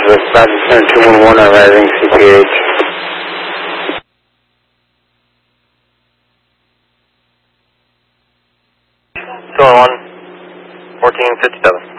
with Dodge Center 211 arriving CPH. 211, 1457.